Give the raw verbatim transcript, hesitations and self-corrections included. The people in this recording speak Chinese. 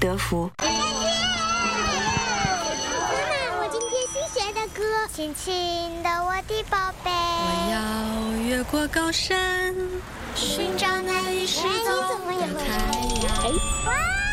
得福。 妈妈，我今天新学的歌，轻轻的我的宝贝。 我要越过高山，寻找那一世走的太阳。 哇！